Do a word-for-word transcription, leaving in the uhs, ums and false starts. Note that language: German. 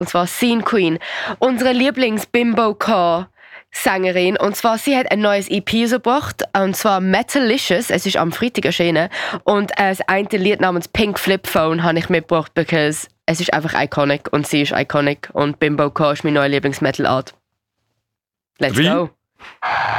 Und zwar Scene Queen. Unsere Lieblings-Bimbo-Core-Sängerin. Und zwar, sie hat ein neues E P gebracht. Und zwar Metalicious. Es ist am Freitag erschienen. Und äh, das eine Lied namens Pink Flip Phone habe ich mitgebracht, because es ist einfach iconic. Und sie ist iconic. Und Bimbo Core ist meine neue Lieblings-Metal-Art. Let's Wie? go.